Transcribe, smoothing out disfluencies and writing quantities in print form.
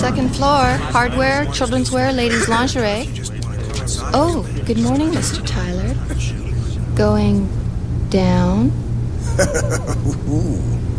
Second floor. Hardware, children's wear, ladies' lingerie. Oh, good morning, Mr. Tyler. Going down?